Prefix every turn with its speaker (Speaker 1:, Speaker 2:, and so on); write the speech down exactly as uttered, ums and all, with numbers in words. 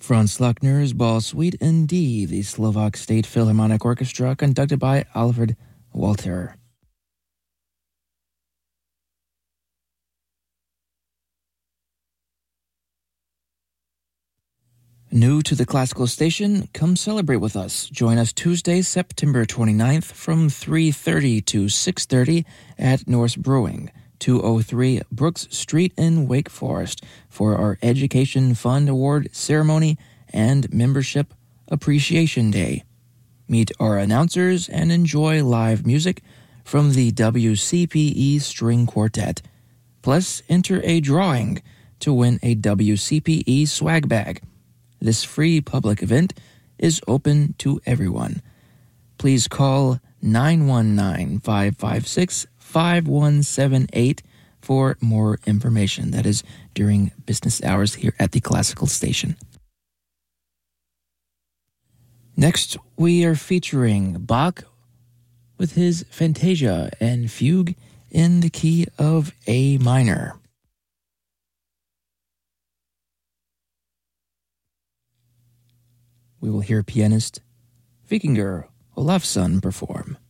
Speaker 1: Franz Luckner's Ball Suite in D, the Slovak State Philharmonic Orchestra, conducted by Alfred Walter. New to the classical station, come celebrate with us. Join us Tuesday, September twenty-ninth from three thirty to six thirty at Norse Brewing, two oh three Brooks Street in Wake Forest, for our Education Fund Award ceremony and Membership Appreciation Day. Meet our announcers and enjoy live music from the W C P E String Quartet. Plus, enter a drawing to win a W C P E swag bag. This free public event is open to everyone. Please call nine one nine, five five six, five one seven eight for more information. That is during business hours here at the Classical Station. Next, we are featuring Bach with his Fantasia and Fugue in the key of A minor. We will hear pianist Vikingur Olafsson perform.